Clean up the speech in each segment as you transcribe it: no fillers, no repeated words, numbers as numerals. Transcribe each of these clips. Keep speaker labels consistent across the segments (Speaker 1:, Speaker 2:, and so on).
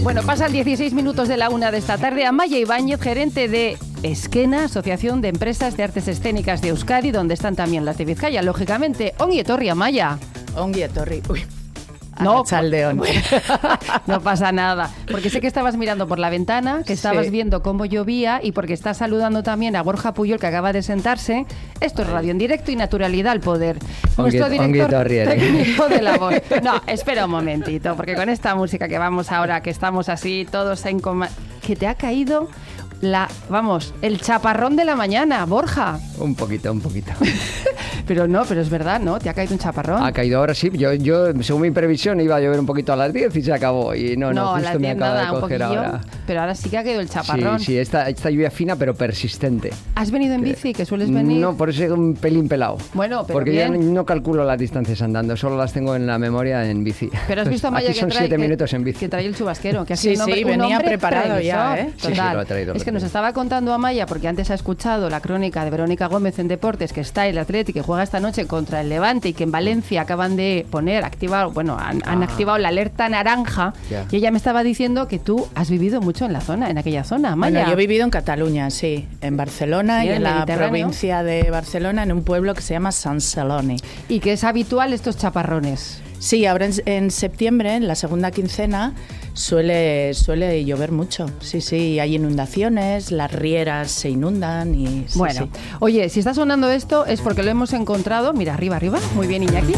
Speaker 1: Bueno, pasan 16 minutos de la 1 de esta tarde. Amaya Ibáñez, gerente de Esquena, Asociación de Empresas de Artes Escénicas de Euskadi, donde están también las de Vizcaya, lógicamente. Ongi etorri, Amaya.
Speaker 2: Ongi etorri. Uy.
Speaker 1: No,
Speaker 2: Chaldeón.
Speaker 1: No pasa nada, porque sé que estabas mirando por la ventana, que estabas viendo cómo llovía y porque estás saludando también a Borja Puyol, que acaba de sentarse. Esto es radio en directo y naturalidad al poder. Nuestro director técnico de la voz. No, espera un momentito, porque con esta música que vamos ahora, que estamos así todos en que te ha caído el chaparrón de la mañana, Borja.
Speaker 3: Un poquito.
Speaker 1: Pero es verdad, ¿no? ¿Te ha caído un chaparrón?
Speaker 3: Ha caído ahora sí. Yo según mi previsión, iba a llover un poquito a las 10 y se acabó. Y no, justo me acaba de coger ahora.
Speaker 1: Pero ahora sí que ha caído el chaparrón.
Speaker 3: Sí, esta lluvia fina, pero persistente.
Speaker 1: ¿Has venido en bici, que sueles venir?
Speaker 3: No, por eso un pelín pelado.
Speaker 1: Bueno, pero
Speaker 3: porque
Speaker 1: bien.
Speaker 3: yo no calculo las distancias andando, solo las tengo en la memoria en bici.
Speaker 1: Pero has visto a Maya
Speaker 3: aquí son 7 minutos en bici.
Speaker 1: Que trae el chubasquero. Que
Speaker 2: sí, venía preparado ya, ¿eh?
Speaker 1: Total.
Speaker 3: Sí, lo ha traído.
Speaker 1: Es que nos estaba contando Amaya, porque antes ha escuchado la crónica de Verónica Gómez en Deportes, que está el Athletic, que juega esta noche contra el Levante y que en Valencia acaban de han activado la alerta naranja.
Speaker 3: Yeah.
Speaker 1: Y ella me estaba diciendo que tú has vivido mucho en aquella zona, Amaya.
Speaker 2: Bueno, yo he vivido en Cataluña, sí, en Barcelona y en la provincia de Barcelona, en un pueblo que se llama Sant Celoni.
Speaker 1: ¿Y que es habitual estos chaparrones?
Speaker 2: Sí, ahora en septiembre, en la segunda quincena, suele llover mucho. Sí, hay inundaciones, las rieras se inundan y...
Speaker 1: Bueno, oye, si está sonando esto es porque lo hemos encontrado. Mira, arriba. Muy bien, Iñaki.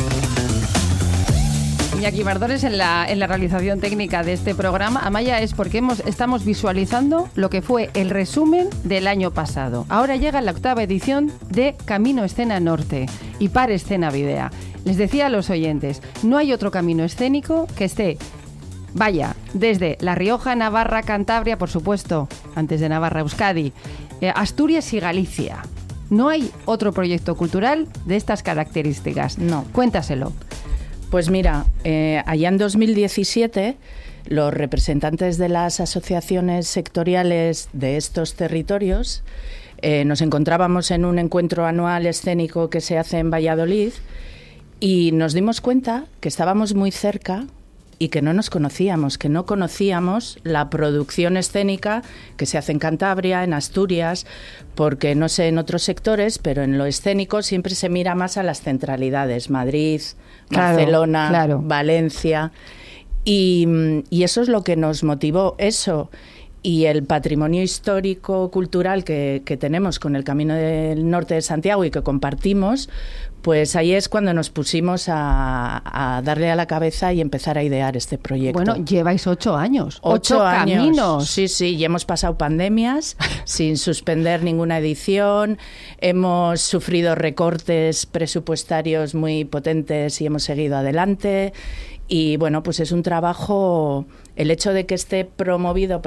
Speaker 1: Iñaki Mardones en la realización técnica de este programa. Amaya, es porque estamos visualizando lo que fue el resumen del año pasado. Ahora llega la 8ª edición de Camino Escena Norte y Par Escena Videa. Les decía a los oyentes, no hay otro camino escénico que esté, desde La Rioja, Navarra, Cantabria, por supuesto, antes de Navarra, Euskadi, Asturias y Galicia. No hay otro proyecto cultural de estas características.
Speaker 2: No.
Speaker 1: Cuéntaselo.
Speaker 2: Pues mira, allá en 2017 los representantes de las asociaciones sectoriales de estos territorios nos encontrábamos en un encuentro anual escénico que se hace en Valladolid y nos dimos cuenta que estábamos muy cerca y que no nos conocíamos, que no conocíamos la producción escénica que se hace en Cantabria, en Asturias, porque no sé en otros sectores, pero en lo escénico siempre se mira más a las centralidades, Madrid, Barcelona, Valencia, y eso es lo que nos motivó, eso. Y el patrimonio histórico cultural que tenemos con el Camino del Norte de Santiago y que compartimos, pues ahí es cuando nos pusimos a darle a la cabeza y empezar a idear este proyecto.
Speaker 1: Bueno, lleváis 8 años.
Speaker 2: 8
Speaker 1: caminos.
Speaker 2: Sí, y hemos pasado pandemias sin suspender ninguna edición. Hemos sufrido recortes presupuestarios muy potentes y hemos seguido adelante. Y bueno, pues es un trabajo, el hecho de que esté promovido